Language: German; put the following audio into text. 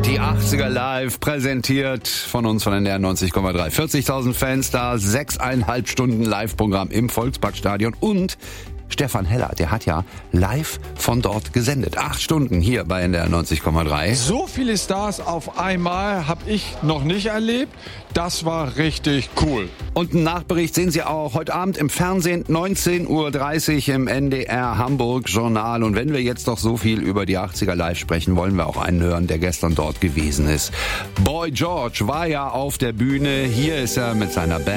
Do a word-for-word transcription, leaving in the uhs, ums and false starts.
Die achtziger live, präsentiert von uns von N D R neunzig Komma drei. vierzigtausend Fans da, sechseinhalb Stunden Live-Programm im Volksparkstadion und Stefan Heller, der hat ja live von dort gesendet. Acht Stunden hier bei N D R neunzig Komma drei. So viele Stars auf einmal habe ich noch nicht erlebt. Das war richtig cool. Und einen Nachbericht sehen Sie auch heute Abend im Fernsehen, neunzehn Uhr dreißig im N D R Hamburg Journal. Und wenn wir jetzt doch so viel über die achtziger live sprechen, wollen wir auch einen hören, der gestern dort gewesen ist. Boy George war ja auf der Bühne. Hier ist er mit seiner Band.